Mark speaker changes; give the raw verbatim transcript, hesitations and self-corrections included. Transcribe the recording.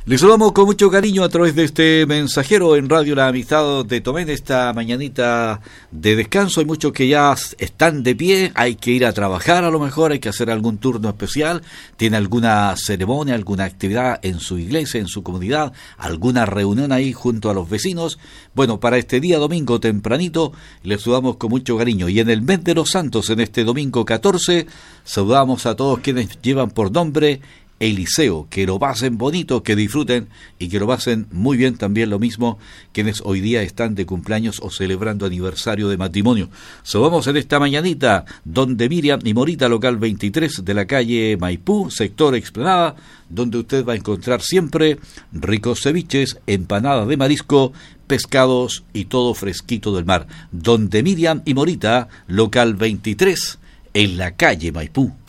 Speaker 1: Les saludamos con mucho cariño a través de este mensajero en Radio La Amistad de Tomé, esta mañanita de descanso. Hay muchos que ya están de pie, hay que ir a trabajar, a lo mejor hay que hacer algún turno especial, tiene alguna ceremonia, alguna actividad en su iglesia, en su comunidad, alguna reunión ahí junto a los vecinos. Bueno, para este día domingo tempranito les saludamos con mucho cariño. Y en el mes de los santos, en este domingo catorce, saludamos a todos quienes llevan por nombre Eliseo, que lo pasen bonito, que disfruten y que lo pasen muy bien también, lo mismo quienes hoy día están de cumpleaños o celebrando aniversario de matrimonio. Saludamos en esta mañanita donde Miriam y Morita, local veintitrés de la calle Maipú, sector Explanada, donde usted va a encontrar siempre ricos ceviches, empanadas de marisco, pescados y todo fresquito del mar. Donde Miriam y Morita, local veintitrés, en la calle Maipú.